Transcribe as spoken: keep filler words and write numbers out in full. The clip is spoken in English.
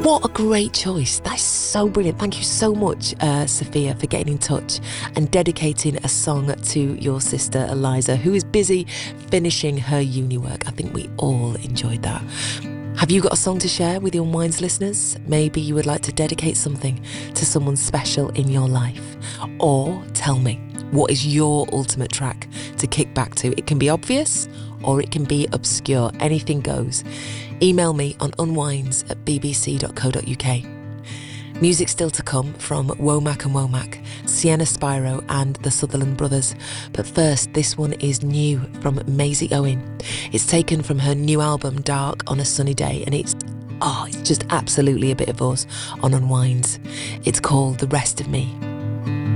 What a great choice. That's so brilliant. Thank you so much, uh, Sophia, for getting in touch and dedicating a song to your sister Eliza, who is busy finishing her uni work. I think we all enjoyed that. Have you got a song to share with your Unwinds listeners? Maybe you would like to dedicate something to someone special in your life. Or tell me, what is your ultimate track to kick back to? It can be obvious or it can be obscure. Anything goes. Email me on unwinds at b b c dot co dot u k. Music still to come from Womack and Womack, Sienna Spyro and the Sutherland Brothers. But first, this one is new from Maisie Owen. It's taken from her new album, Dark on a Sunny Day, and it's, oh, it's just absolutely a bit of us on Unwinds. It's called The Rest of Me.